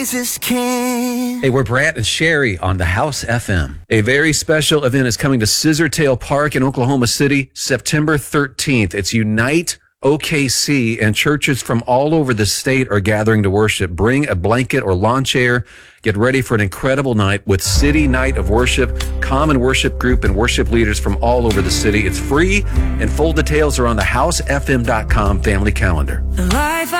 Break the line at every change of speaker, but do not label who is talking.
Jesus can.
Hey, we're Brant and Sherry on the House FM. A very special event is coming to Scissortail Park in Oklahoma City, September 13th. It's Unite OKC, and churches from all over the state are gathering to worship. Bring a blanket or lawn chair. Get ready for an incredible night with City Night of Worship, Common Worship Group, and worship leaders from all over the city. It's free, and full details are on the housefm.com family calendar.
The life